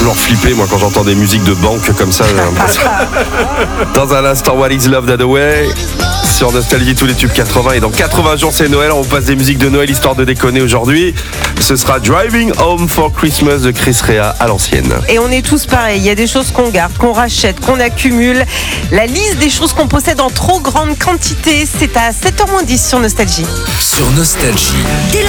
toujours flippé, moi, quand j'entends des musiques de banque comme ça. Dans un instant, What is Love That Way sur Nostalgie, tous les tubes 80. Et dans 80 jours, c'est Noël. On vous passe des musiques de Noël histoire de déconner aujourd'hui. Ce sera Driving Home for Christmas de Chris Rea à l'ancienne. Et on est tous pareils. Il y a des choses qu'on garde, qu'on rachète, qu'on accumule. La liste des choses qu'on possède en trop grande quantité, c'est à 7h-10 sur Nostalgie. Sur Nostalgie. Dès le